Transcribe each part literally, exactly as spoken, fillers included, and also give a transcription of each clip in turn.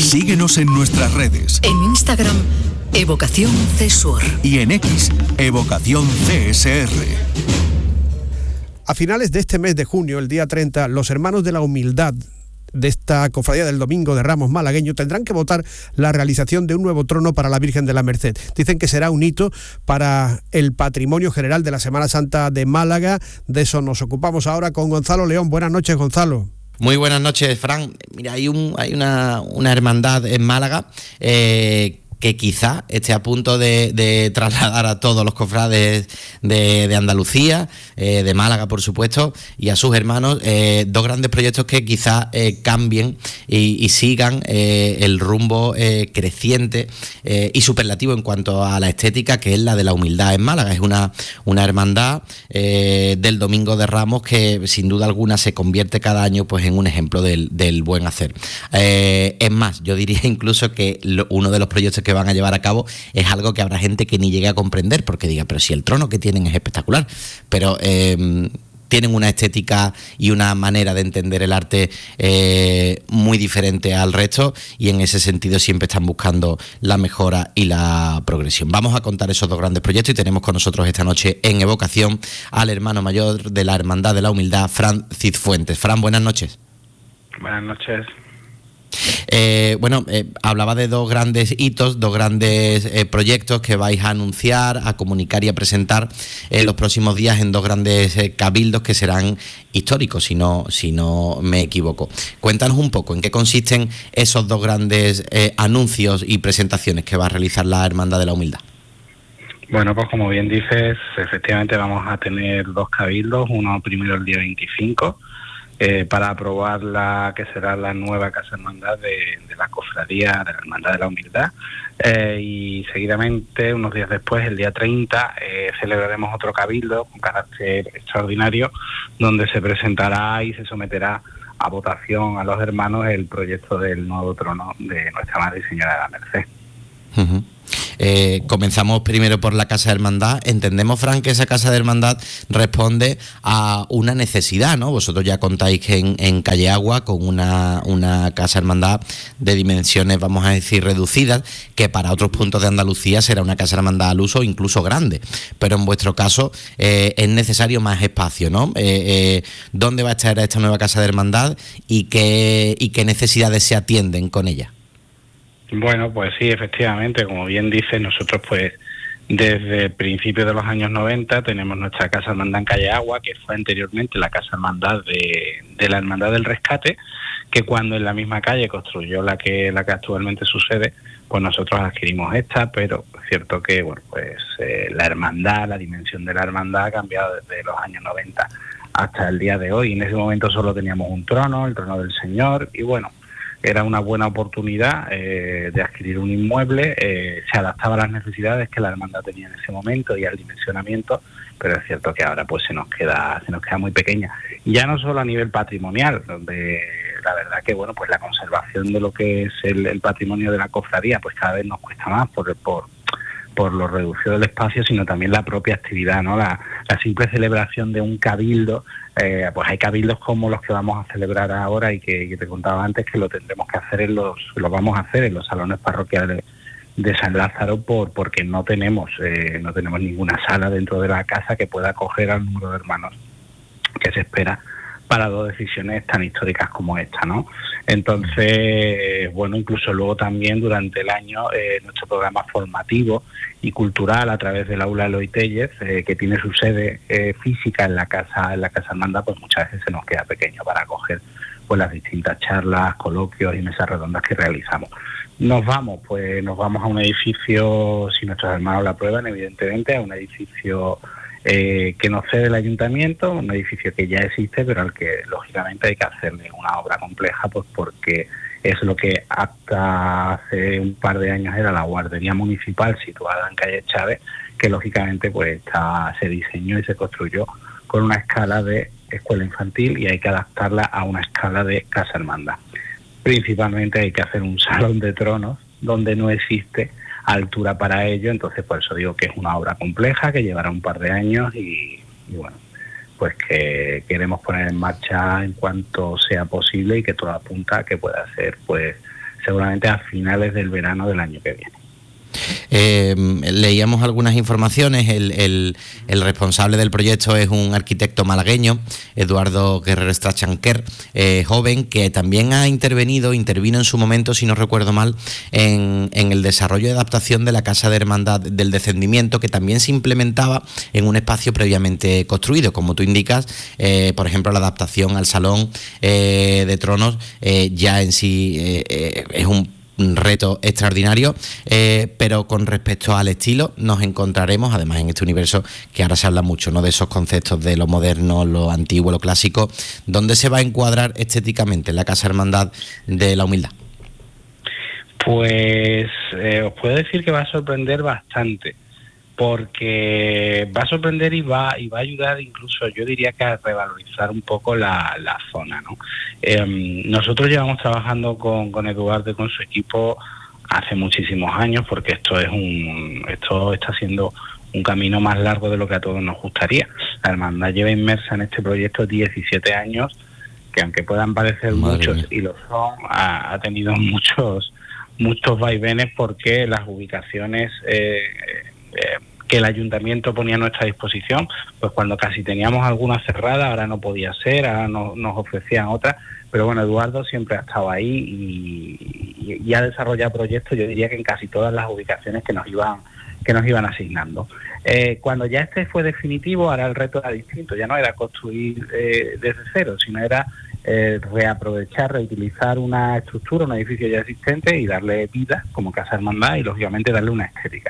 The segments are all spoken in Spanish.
Síguenos en nuestras redes. En Instagram, Evocación C S U R. Y en X, Evocación C S R. A finales de este mes de junio, el día treinta, los Hermanos de la Humildad de esta cofradía del Domingo de Ramos malagueño tendrán que votar la realización de un nuevo trono para la Virgen de la Merced. Dicen que será un hito para el patrimonio general de la Semana Santa de Málaga. De eso nos ocupamos ahora con Gonzalo León. Buenas noches, Gonzalo. Muy buenas noches, Fran. Mira, hay un hay una, una hermandad en Málaga eh, que quizá esté a punto de, de trasladar a todos los cofrades de, de Andalucía, eh, de Málaga, por supuesto, y a sus hermanos, eh, dos grandes proyectos que quizá eh, cambien y, y sigan eh, el rumbo eh, creciente eh, y superlativo en cuanto a la estética, que es la de la humildad en Málaga. Es una, una hermandad eh, del Domingo de Ramos que sin duda alguna se convierte cada año pues en un ejemplo del, del buen hacer. Eh, es más, yo diría incluso que lo, uno de los proyectos que van a llevar a cabo es algo que habrá gente que ni llegue a comprender, porque diga, pero si el trono que tienen es espectacular, pero eh, tienen una estética y una manera de entender el arte eh, muy diferente al resto, y en ese sentido siempre están buscando la mejora y la progresión. Vamos a contar esos dos grandes proyectos y tenemos con nosotros esta noche en Evocación al hermano mayor de la Hermandad de la Humildad, Fran Cifuentes. Fran, buenas noches. Buenas noches. Eh, bueno, eh, hablaba de dos grandes hitos, dos grandes eh, proyectos que vais a anunciar, a comunicar y a presentar en eh, los próximos días en dos grandes eh, cabildos que serán históricos, si no, si no me equivoco. Cuéntanos un poco en qué consisten esos dos grandes eh, anuncios y presentaciones que va a realizar la Hermandad de la Humildad. Bueno, pues como bien dices, efectivamente vamos a tener dos cabildos, uno primero el día veinticinco, Eh, para aprobar la que será la nueva Casa Hermandad de, de la Cofradía de la Hermandad de la Humildad, eh, y seguidamente, unos días después, el día treinta, eh, celebraremos otro cabildo con carácter extraordinario, donde se presentará y se someterá a votación a los hermanos el proyecto del nuevo trono de Nuestra Madre y Señora de la Merced. Uh-huh. Eh, comenzamos primero por la Casa de Hermandad. Entendemos, Fran, que esa Casa de Hermandad responde a una necesidad, ¿no? Vosotros ya contáis que en, en Calle Agua, con una, una Casa de Hermandad de dimensiones, vamos a decir, reducidas, que para otros puntos de Andalucía será una Casa de Hermandad al uso incluso grande, pero en vuestro caso eh, es necesario más espacio, ¿no? Eh, eh, ¿Dónde va a estar esta nueva Casa de Hermandad y qué, y qué necesidades se atienden con ella? Bueno, pues sí, efectivamente, como bien dices, nosotros pues desde principios de los años noventa tenemos nuestra Casa Hermandad en Calle Agua, que fue anteriormente la Casa Hermandad de, de la Hermandad del Rescate, que cuando en la misma calle construyó la que la que actualmente sucede, pues nosotros adquirimos esta, pero es cierto que bueno, pues eh, la hermandad, la dimensión de la hermandad ha cambiado desde los años noventa hasta el día de hoy. En ese momento solo teníamos un trono, el trono del Señor, y bueno, era una buena oportunidad eh, de adquirir un inmueble, eh, se adaptaba a las necesidades que la hermandad tenía en ese momento y al dimensionamiento, pero es cierto que ahora pues se nos queda se nos queda muy pequeña. Ya no solo a nivel patrimonial, donde la verdad que bueno, pues la conservación de lo que es el, el patrimonio de la cofradía pues cada vez nos cuesta más por por por lo reducido del espacio, sino también la propia actividad, ¿no? La, la simple celebración de un cabildo, eh, pues hay cabildos como los que vamos a celebrar ahora y que, que te contaba antes, que lo tendremos que hacer en los, lo vamos a hacer en los salones parroquiales de San Lázaro, por porque no tenemos, eh, no tenemos ninguna sala dentro de la casa que pueda acoger al número de hermanos que se espera para dos decisiones tan históricas como esta, ¿no? Entonces, bueno, incluso luego también durante el año eh, nuestro programa formativo y cultural a través del aula Eloy Tellez, eh, que tiene su sede eh, física en la casa en la casa Hermandad, pues muchas veces se nos queda pequeño para acoger pues las distintas charlas, coloquios y mesas redondas que realizamos. Nos vamos, pues nos vamos a un edificio, si nuestros hermanos la aprueban, evidentemente, a un edificio Eh, que nos cede el ayuntamiento, un edificio que ya existe, pero al que lógicamente hay que hacerle una obra compleja, pues porque es lo que hasta hace un par de años era la guardería municipal situada en calle Chávez, que lógicamente pues está, se diseñó y se construyó con una escala de escuela infantil y hay que adaptarla a una escala de Casa Hermandad. Principalmente hay que hacer un salón de tronos donde no existe altura para ello, entonces por eso digo que es una obra compleja que llevará un par de años y, y bueno, pues que queremos poner en marcha en cuanto sea posible y que todo apunta a que pueda ser pues seguramente a finales del verano del año que viene. Eh, leíamos algunas informaciones, el, el, el responsable del proyecto es un arquitecto malagueño, Eduardo Guerrero Strachanquer, eh, joven, que también ha intervenido, intervino en su momento, si no recuerdo mal, en, en el desarrollo y adaptación de la Casa de Hermandad del Descendimiento, que también se implementaba en un espacio previamente construido, como tú indicas, eh, por ejemplo, la adaptación al Salón eh, de Tronos eh, ya en sí eh, eh, es un un reto extraordinario, eh, pero con respecto al estilo nos encontraremos, además en este universo que ahora se habla mucho, ¿no?, de esos conceptos de lo moderno, lo antiguo, lo clásico, ¿dónde se va a encuadrar estéticamente la Casa Hermandad de la Humildad? Pues eh, os puedo decir que va a sorprender bastante, porque va a sorprender y va y va a ayudar incluso, yo diría que a revalorizar un poco la, la zona, ¿no? Eh, nosotros llevamos trabajando con, con Eduardo y con su equipo hace muchísimos años, porque esto es un esto está siendo un camino más largo de lo que a todos nos gustaría. La hermandad lleva inmersa en este proyecto diecisiete años, que aunque puedan parecer Madre muchos, mía. y lo son, ha, ha tenido muchos muchos vaivenes, porque las ubicaciones eh, Eh, que el ayuntamiento ponía a nuestra disposición, pues cuando casi teníamos alguna cerrada, ahora no podía ser, ahora no, nos ofrecían otra, pero bueno, Eduardo siempre ha estado ahí y, y, y ha desarrollado proyectos, yo diría que en casi todas las ubicaciones que nos iban que nos iban asignando. Eh, cuando ya este fue definitivo, ahora el reto era distinto, ya no era construir eh, desde cero, sino era eh, reaprovechar, reutilizar una estructura, un edificio ya existente y darle vida como Casa Hermandad y lógicamente darle una estética.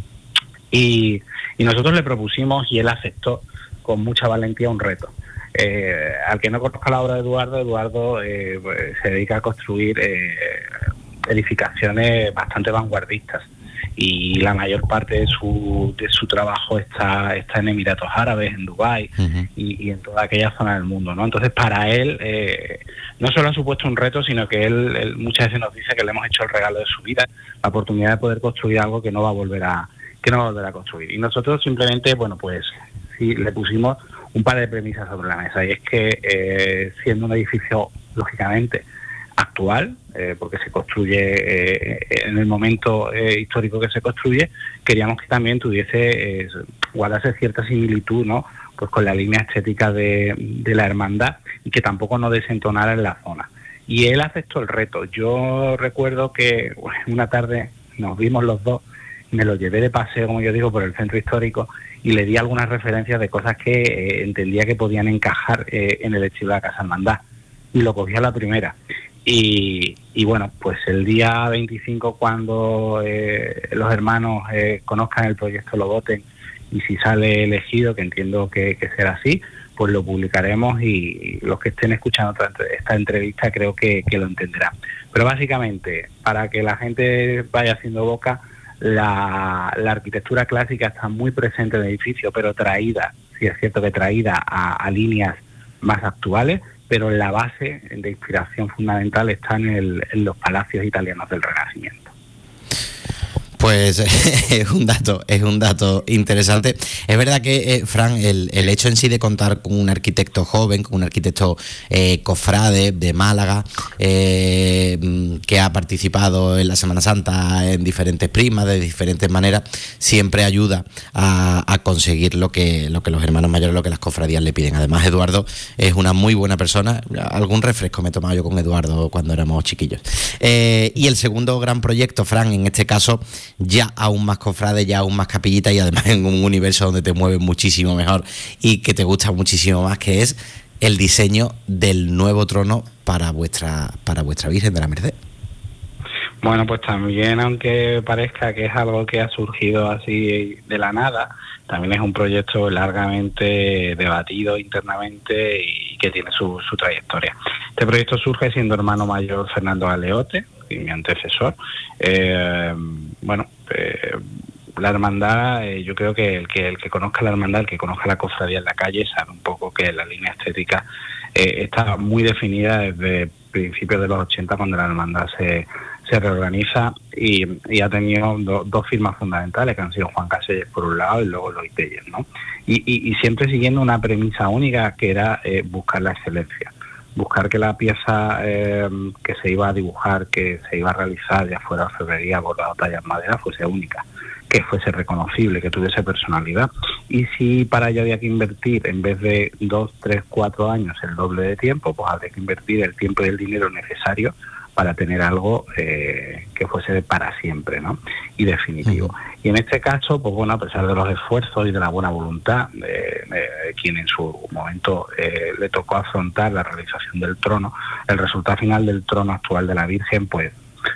Y, y nosotros le propusimos y él aceptó con mucha valentía un reto. Eh, al que no conozca la obra de Eduardo, Eduardo eh, pues, se dedica a construir eh, edificaciones bastante vanguardistas y la mayor parte de su de su trabajo está está en Emiratos Árabes, en Dubái uh-huh. y, y en toda aquella zona del mundo, ¿no? Entonces para él eh, no solo ha supuesto un reto, sino que él, él muchas veces nos dice que le hemos hecho el regalo de su vida, la oportunidad de poder construir algo que no va a volver a que no va a volver a construir. Y nosotros simplemente, bueno, pues sí, le pusimos un par de premisas sobre la mesa, y es que eh, siendo un edificio, lógicamente, actual, eh, porque se construye eh, en el momento eh, histórico que se construye, queríamos que también tuviese, eh, guardase cierta similitud, ¿no?, pues con la línea estética de, de la hermandad, y que tampoco nos desentonara en la zona. Y él aceptó el reto. Yo recuerdo que bueno, una tarde nos vimos los dos, me lo llevé de paseo, como yo digo, por el centro histórico y le di algunas referencias de cosas que eh, entendía que podían encajar eh, en el estilo de la Casa Hermandad, y lo cogí a la primera. Y, y bueno, pues el día veinticinco, cuando eh, los hermanos eh, conozcan el proyecto, lo voten, y si sale elegido, que entiendo que, que será así, pues lo publicaremos, y los que estén escuchando esta entrevista creo que, que lo entenderán. Pero básicamente, para que la gente vaya haciendo boca, La, la arquitectura clásica está muy presente en el edificio, pero traída, sí es cierto que traída a, a líneas más actuales, pero la base de inspiración fundamental está en, el, en los palacios italianos del Renacimiento. Pues es un dato, es un dato interesante. Es verdad que, eh, Fran, el, el hecho en sí de contar con un arquitecto joven, con un arquitecto eh, cofrade de Málaga, eh, que ha participado en la Semana Santa en diferentes primas, de diferentes maneras, siempre ayuda a, a conseguir lo que, lo que los hermanos mayores, lo que las cofradías le piden. Además, Eduardo es una muy buena persona. Algún refresco me he tomado yo con Eduardo cuando éramos chiquillos. Eh, y el segundo gran proyecto, Fran, en este caso, ya aún más cofrade, ya aún más capillita, y además en un universo donde te mueves muchísimo mejor y que te gusta muchísimo más, que es el diseño del nuevo trono para vuestra para vuestra Virgen de la Merced. Bueno, pues también, aunque parezca que es algo que ha surgido así de la nada, también es un proyecto largamente debatido internamente y que tiene su, su trayectoria. Este proyecto surge siendo hermano mayor Fernando Galeote, y mi antecesor. Eh, bueno, eh, la hermandad, eh, yo creo que el que el que conozca la hermandad, el que conozca la cofradía en la calle, sabe un poco que la línea estética eh, está muy definida desde principios de los ochenta, cuando la hermandad se, se reorganiza, y, y ha tenido do, dos firmas fundamentales, que han sido Juan Caselles por un lado y luego Lois Tellez, ¿no? Y, y, y siempre siguiendo una premisa única, que era eh, buscar la excelencia. buscar que la pieza eh, que se iba a dibujar, que se iba a realizar, ya fuera orfebrería, bordado, talla en madera, fuese única, que fuese reconocible, que tuviese personalidad. Y si para ello había que invertir, en vez de dos, tres, cuatro años, el doble de tiempo, pues habría que invertir el tiempo y el dinero necesario para tener algo eh, que fuese para siempre, ¿no? Y definitivo. Uh-huh. Y en este caso, pues bueno, a pesar de los esfuerzos y de la buena voluntad de, de, de quien en su momento eh, le tocó afrontar la realización del trono, el resultado final del trono actual de la Virgen, pues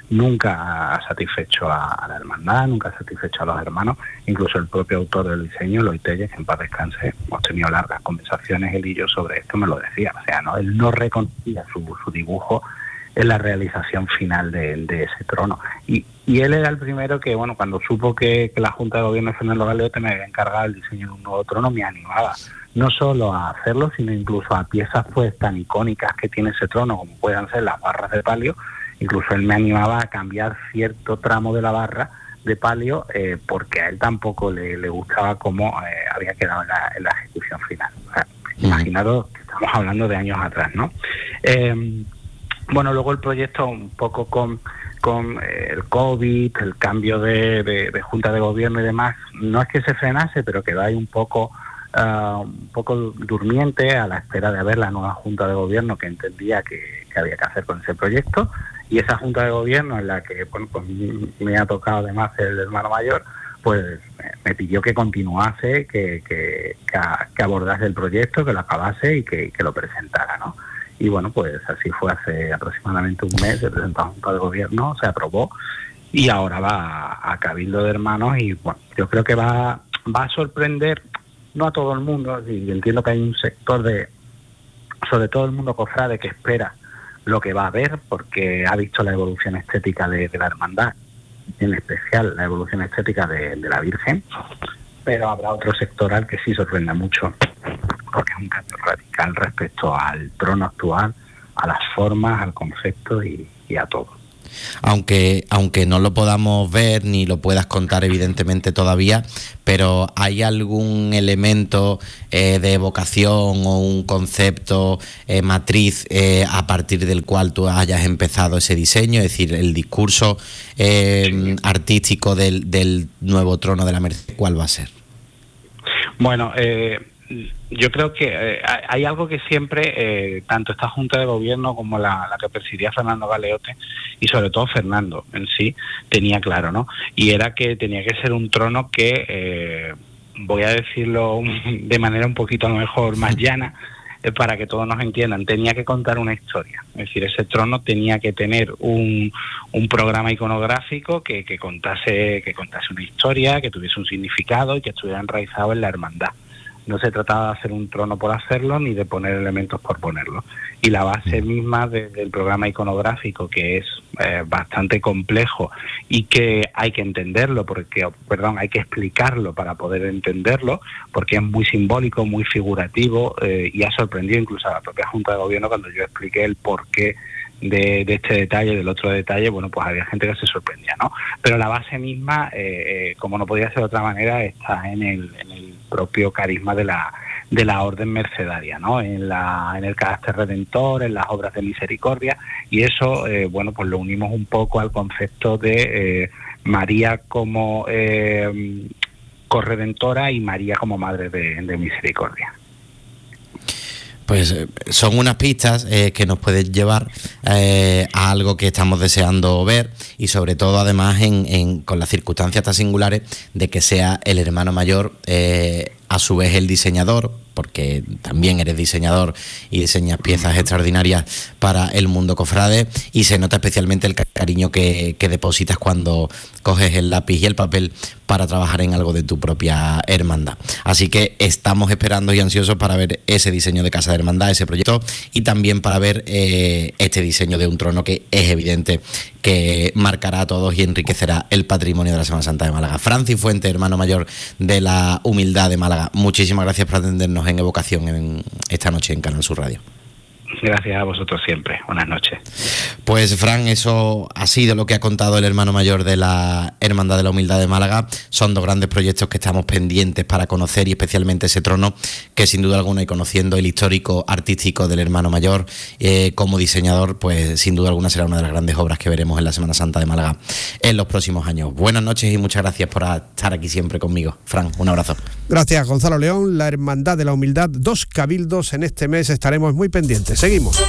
nunca ha satisfecho a, a la hermandad, nunca ha satisfecho a los hermanos, incluso el propio autor del diseño, Eloy Telles, que en paz descanse, hemos tenido largas conversaciones él y yo sobre esto, me lo decía, o sea, no, él no reconocía su, su dibujo en la realización final de, de ese trono. Y, y él era el primero que, bueno, cuando supo que, que la Junta de Gobierno de Fernando Galeote me había encargado el diseño de un nuevo trono, me animaba no solo a hacerlo, sino incluso a piezas pues tan icónicas que tiene ese trono, como puedan ser las barras de palio. Incluso él me animaba a cambiar cierto tramo de la barra de palio, eh, porque a él tampoco le, le gustaba cómo eh, había quedado en la, en la ejecución final. O sea, uh-huh. Imaginaros que estamos hablando de años atrás, ¿no? Eh, Bueno, luego el proyecto un poco con, con eh, el COVID, el cambio de, de, de Junta de Gobierno y demás, no es que se frenase, pero quedó ahí un poco, uh, un poco durmiente a la espera de ver la nueva Junta de Gobierno que entendía que, que había que hacer con ese proyecto. Y esa Junta de Gobierno en la que bueno, pues me ha tocado además el hermano mayor, pues me pidió que continuase, que, que, que, que abordase el proyecto, que lo acabase y que, que lo presentara, ¿no? Y bueno, pues así fue hace aproximadamente un mes, se presentó a la Junta de Gobierno, se aprobó y ahora va a, a Cabildo de Hermanos y bueno, yo creo que va, va a sorprender, no a todo el mundo, y entiendo que hay un sector de, sobre todo el mundo cofrade, que espera lo que va a ver porque ha visto la evolución estética de, de la hermandad, en especial la evolución estética de, de la Virgen, pero habrá otro sector al que sí sorprenda mucho, porque es un cambio radical respecto al trono actual, a las formas, al concepto y, y a todo. Aunque, aunque no lo podamos ver ni lo puedas contar evidentemente todavía, pero ¿hay algún elemento eh, de evocación o un concepto eh, matriz eh, a partir del cual tú hayas empezado ese diseño? Es decir, el discurso eh, sí. artístico del, del nuevo trono de la Merced, ¿cuál va a ser? Bueno, eh... yo creo que eh, hay algo que siempre, eh, tanto esta Junta de Gobierno como la, la que presidía Fernando Galeote, y sobre todo Fernando en sí, tenía claro, ¿no? Y era que tenía que ser un trono que, eh, voy a decirlo de manera un poquito a lo mejor más llana, eh, para que todos nos entiendan, tenía que contar una historia. Es decir, ese trono tenía que tener un, un programa iconográfico que, que, contase, que contase una historia, que tuviese un significado y que estuviera enraizado en la hermandad. No se trataba de hacer un trono por hacerlo ni de poner elementos por ponerlo. Y la base misma de, del programa iconográfico, que es eh, bastante complejo y que hay que entenderlo, porque, perdón, hay que explicarlo para poder entenderlo, porque es muy simbólico, muy figurativo eh, y ha sorprendido incluso a la propia Junta de Gobierno cuando yo expliqué el porqué de, de este detalle, del otro detalle. Bueno, pues había gente que se sorprendía, ¿no? Pero la base misma, eh, eh, como no podía ser de otra manera, está en el, en el propio carisma de la de la orden mercedaria, ¿no? En la en el carácter redentor, en las obras de misericordia, y eso, eh, bueno, pues lo unimos un poco al concepto de eh, María como eh, corredentora y María como madre de, de misericordia. Pues eh, son unas pistas eh, que nos pueden llevar eh, a algo que estamos deseando ver, y sobre todo además en, en, con las circunstancias tan singulares de que sea el hermano mayor eh, a su vez el diseñador, porque también eres diseñador y diseñas piezas extraordinarias para el mundo cofrade, y se nota especialmente el cariño que, que depositas cuando coges el lápiz y el papel para trabajar en algo de tu propia hermandad. Así que estamos esperando y ansiosos para ver ese diseño de Casa de Hermandad, ese proyecto, y también para ver eh, este diseño de un trono que es evidente que marcará a todos y enriquecerá el patrimonio de la Semana Santa de Málaga. Francis Fuente, hermano mayor de la Humildad de Málaga, muchísimas gracias por atendernos en Evocación en esta noche en Canal Sur Radio. Gracias a vosotros siempre. Buenas noches. Pues, Fran, eso ha sido lo que ha contado el hermano mayor de la Hermandad de la Humildad de Málaga. Son dos grandes proyectos que estamos pendientes para conocer, y especialmente ese trono, que sin duda alguna, y conociendo el histórico artístico del hermano mayor eh, como diseñador, pues sin duda alguna será una de las grandes obras que veremos en la Semana Santa de Málaga en los próximos años. Buenas noches y muchas gracias por estar aquí siempre conmigo. Fran, un abrazo. Gracias, Gonzalo León. La Hermandad de la Humildad, dos cabildos en este mes, estaremos muy pendientes. Seguimos.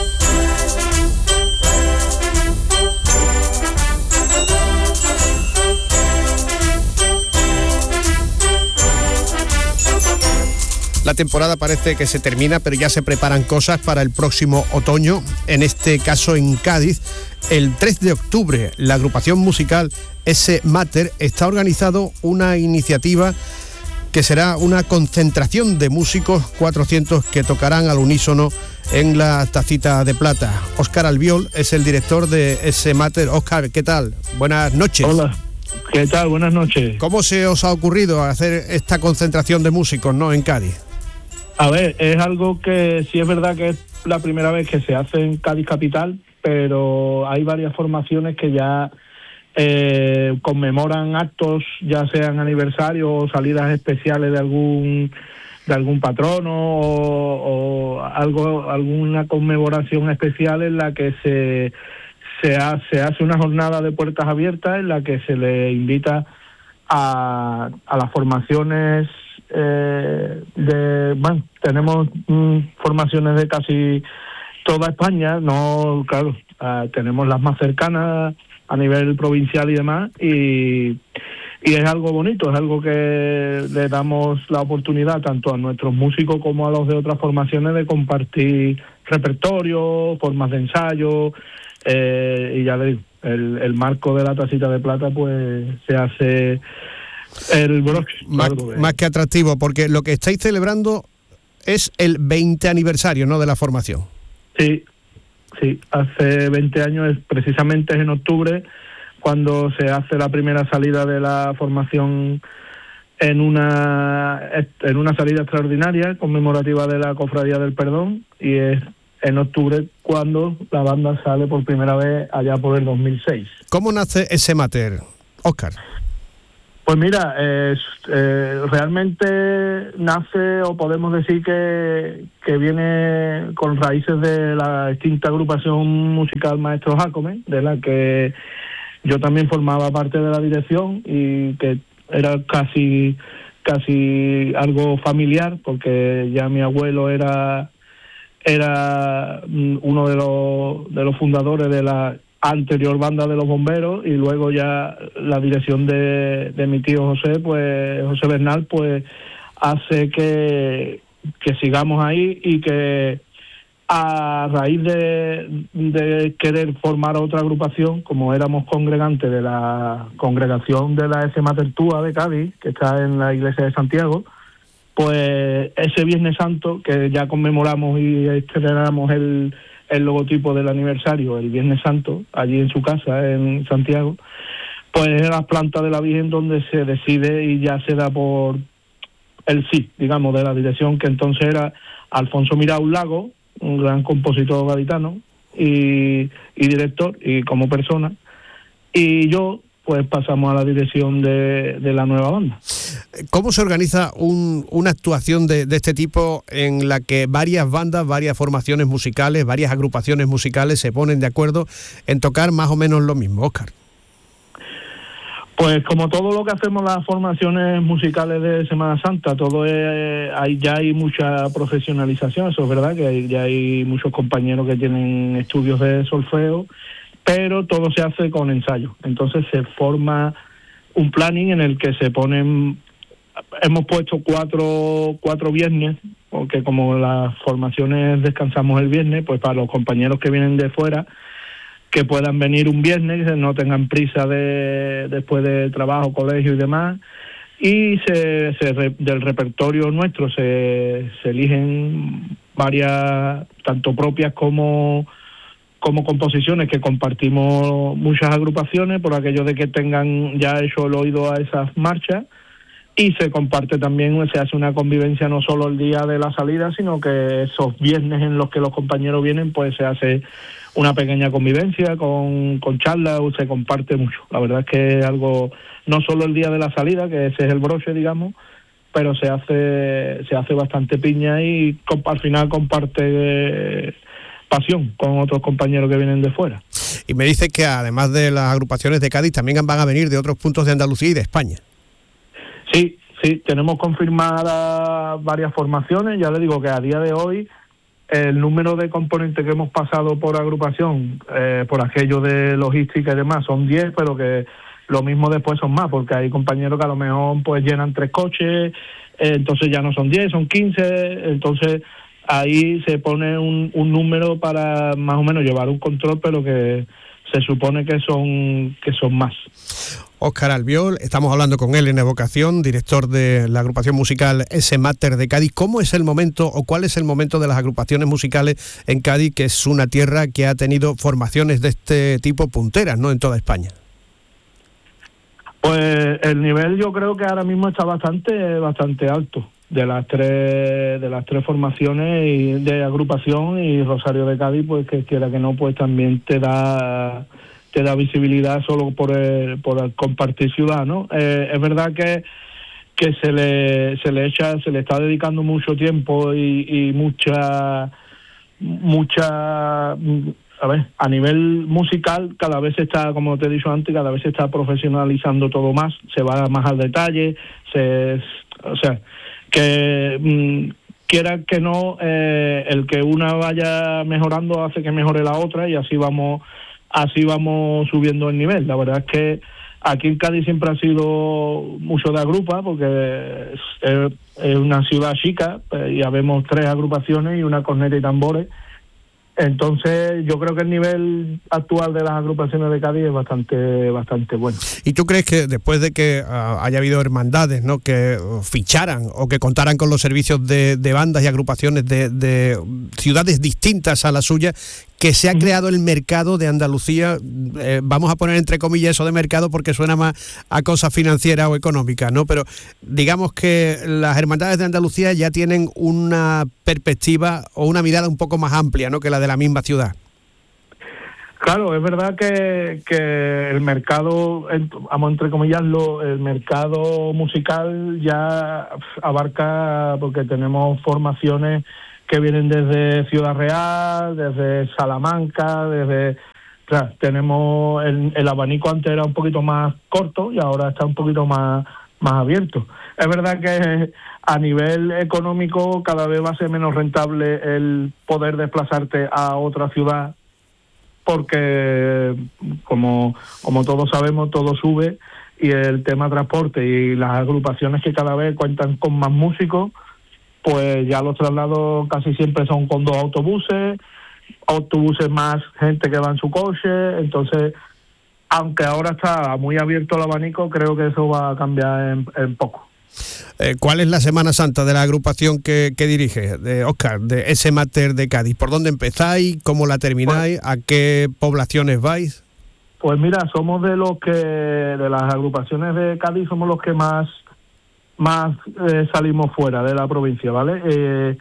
La temporada parece que se termina, pero ya se preparan cosas para el próximo otoño. En este caso, en Cádiz, el tres de octubre, la agrupación musical S. Mater está organizando una iniciativa que será una concentración de músicos, cuatrocientos que tocarán al unísono en la Tacita de Plata. Óscar Albiol es el director de S. Mater. Óscar, ¿qué tal? Buenas noches. Hola, ¿qué tal? Buenas noches. ¿Cómo se os ha ocurrido hacer esta concentración de músicos, no, en Cádiz? A ver, es algo que sí es verdad que es la primera vez que se hace en Cádiz capital, pero hay varias formaciones que ya eh, conmemoran actos, ya sean aniversarios o salidas especiales de algún de algún patrono o, o algo alguna conmemoración especial en la que se se hace, se hace una jornada de puertas abiertas en la que se le invita a, a las formaciones eh, de bueno tenemos mm, formaciones de casi toda España, no claro uh, tenemos las más cercanas a nivel provincial y demás, y, y es algo bonito, es algo que le damos la oportunidad tanto a nuestros músicos como a los de otras formaciones de compartir repertorio, formas de ensayo, eh, y ya le digo, el, el marco de la Tacita de Plata pues se hace el broche. Más, más que atractivo, porque lo que estáis celebrando es el veinte aniversario, ¿no?, de la formación. Sí. Sí, hace veinte años, es precisamente en octubre, cuando se hace la primera salida de la formación en una en una salida extraordinaria, conmemorativa de la Cofradía del Perdón, y es en octubre cuando la banda sale por primera vez allá por el dos mil seis. ¿Cómo nace S. Mater, Óscar? Pues mira, eh, eh, realmente nace, o podemos decir que, que viene con raíces de la extinta agrupación musical Maestro Jácome, de la que yo también formaba parte de la dirección y que era casi casi algo familiar, porque ya mi abuelo era era uno de los de los fundadores de la anterior banda de los bomberos, y luego ya la dirección de, de mi tío José, pues José Bernal, pues hace que, que sigamos ahí, y que a raíz de, de querer formar otra agrupación, como éramos congregantes de la congregación de la S. Mater Túa de Cádiz, que está en la iglesia de Santiago, pues ese Viernes Santo, que ya conmemoramos y estrenamos el el logotipo del aniversario el Viernes Santo, allí en su casa, en Santiago, pues es la planta de la Virgen donde se decide y ya se da por el sí, digamos, de la dirección, que entonces era Alfonso Mirau Lago, un gran compositor gaditano y, y director, y como persona, y yo, pues pasamos a la dirección de, de la nueva banda. ¿Cómo se organiza un, una actuación de, de este tipo en la que varias bandas, varias formaciones musicales, varias agrupaciones musicales se ponen de acuerdo en tocar más o menos lo mismo, Óscar? Pues como todo lo que hacemos las formaciones musicales de Semana Santa, todo es, hay, ya hay mucha profesionalización, eso es verdad, que hay, ya hay muchos compañeros que tienen estudios de solfeo, pero todo se hace con ensayo. Entonces se forma un planning en el que se ponen, hemos puesto cuatro cuatro viernes, porque como las formaciones descansamos el viernes, pues para los compañeros que vienen de fuera, que puedan venir un viernes, que no tengan prisa de después de trabajo, colegio y demás, y se, se del repertorio nuestro se, se eligen varias, tanto propias como como composiciones que compartimos muchas agrupaciones, por aquello de que tengan ya hecho el oído a esas marchas, y se comparte también, se hace una convivencia no solo el día de la salida, sino que esos viernes en los que los compañeros vienen, pues se hace una pequeña convivencia con, con charlas, se comparte mucho. La verdad es que es algo, no solo el día de la salida, que ese es el broche, digamos, pero se hace se hace bastante piña y comp- al final comparte eh, pasión con otros compañeros que vienen de fuera. Y me dice que además de las agrupaciones de Cádiz, también van a venir de otros puntos de Andalucía y de España. Sí, sí, tenemos confirmadas varias formaciones. Ya le digo que a día de hoy el número de componentes que hemos pasado por agrupación, eh, por aquello de logística y demás, son diez, pero que lo mismo después son más, porque hay compañeros que a lo mejor pues llenan tres coches, eh, entonces ya no son diez, son quince, entonces ahí se pone un, un número para más o menos llevar un control, pero que se supone que son que son más. Óscar Albiol, estamos hablando con él en Evocación, director de la agrupación musical S Mater de Cádiz. ¿Cómo es el momento o cuál es el momento de las agrupaciones musicales en Cádiz, que es una tierra que ha tenido formaciones de este tipo punteras, ¿no?, en toda España? Pues el nivel yo creo que ahora mismo está bastante bastante alto de las tres de las tres formaciones y de agrupación, y Rosario de Cádiz, pues que quiera que no, pues también te da te da visibilidad solo por el, por el compartir ciudad, ¿no? Eh, es verdad que que se le se le echa se le está dedicando mucho tiempo y, y mucha mucha a ver, a nivel musical cada vez se está, como te he dicho antes, cada vez se está profesionalizando todo más, se va más al detalle, se, o sea, que mmm, quiera que no, eh, el que una vaya mejorando hace que mejore la otra, y así vamos, así vamos subiendo el nivel. La verdad es que aquí en Cádiz siempre ha sido mucho de agrupa, porque es, es una ciudad chica, pues ya vemos tres agrupaciones y una corneta y tambores. Entonces yo creo que el nivel actual de las agrupaciones de Cádiz es bastante bastante bueno. ¿Y tú crees que después de que uh, haya habido hermandades, ¿no?, que uh, ficharan o que contaran con los servicios de, de bandas y agrupaciones de, de ciudades distintas a la suya, que se ha creado el mercado de Andalucía, eh, vamos a poner entre comillas eso de mercado porque suena más a cosas financieras o económicas, ¿no? Pero digamos que las hermandades de Andalucía ya tienen una perspectiva o una mirada un poco más amplia, ¿no?, que la de la misma ciudad. Claro, es verdad que, que el mercado, vamos a entrecomillarlo, el mercado musical ya abarca, porque tenemos formaciones que vienen desde Ciudad Real, desde Salamanca, desde... Claro, tenemos el, el abanico antes era un poquito más corto y ahora está un poquito más, más abierto. Es verdad que a nivel económico cada vez va a ser menos rentable el poder desplazarte a otra ciudad, porque como, como todos sabemos, todo sube, y el tema transporte y las agrupaciones que cada vez cuentan con más músicos, pues ya los traslados casi siempre son con dos autobuses, autobuses más gente que va en su coche. Entonces, aunque ahora está muy abierto el abanico, creo que eso va a cambiar en, en poco. Eh, ¿Cuál es la Semana Santa de la agrupación que, que dirige, de Óscar, de S Mater de Cádiz? ¿Por dónde empezáis? ¿Cómo la termináis? ¿A qué poblaciones vais? Pues mira, somos de los que, de las agrupaciones de Cádiz, somos los que más más eh, salimos fuera de la provincia, ¿vale? Eh,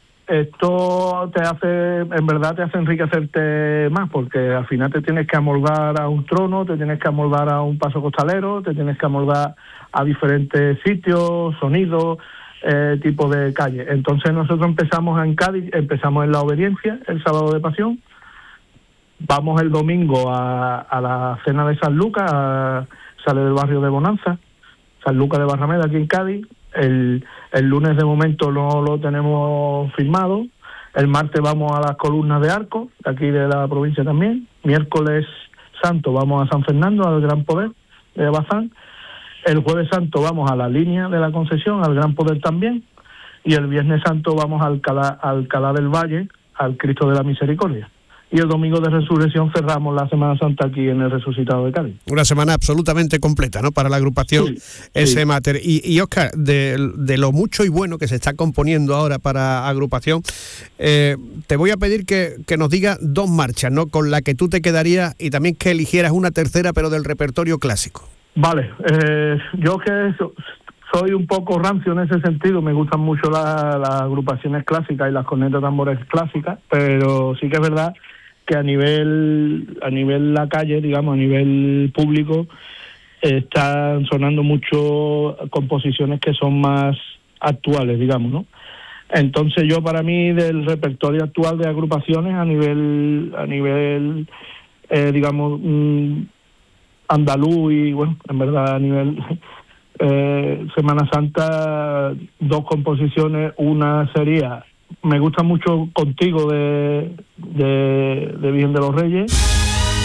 esto te hace, en verdad te hace enriquecerte más, porque al final te tienes que amoldar a un trono, te tienes que amoldar a un paso costalero, te tienes que amoldar a diferentes sitios, sonidos, eh, tipo de calle. Entonces nosotros empezamos en Cádiz, empezamos en La Obediencia, el sábado de Pasión, vamos el domingo a, a la cena de San Lucas, a, sale del barrio de Bonanza, San Lucas de Barrameda, aquí en Cádiz. El, el lunes de momento no lo tenemos firmado. El martes vamos a las columnas de Arco, aquí de la provincia también. Miércoles Santo vamos a San Fernando, al Gran Poder de Bazán. El Jueves Santo vamos a la línea de la Concesión, al Gran Poder también. Y el Viernes Santo vamos a Alcalá, a Alcalá del Valle, al Cristo de la Misericordia. Y el domingo de Resurrección cerramos la Semana Santa aquí en el Resucitado de Cádiz. Una semana absolutamente completa, ¿no?, para la agrupación sí, S sí. Mater. Y, y Óscar, de, de lo mucho y bueno que se está componiendo ahora para agrupación, eh, te voy a pedir que, que nos digas dos marchas, ¿no?, con la que tú te quedarías, y también que eligieras una tercera, pero del repertorio clásico. Vale, eh, yo que soy un poco rancio en ese sentido, me gustan mucho la, las agrupaciones clásicas y las cornetas de tambores clásicas, pero sí que es verdad que a nivel a nivel la calle, digamos, a nivel público, están sonando mucho composiciones que son más actuales, digamos, ¿no? Entonces yo, para mí, del repertorio actual de agrupaciones a nivel a nivel eh, digamos mmm, andaluz y, bueno, en verdad a nivel eh, Semana Santa, dos composiciones. Una sería, me gusta mucho Contigo de, de, de Virgen de los Reyes,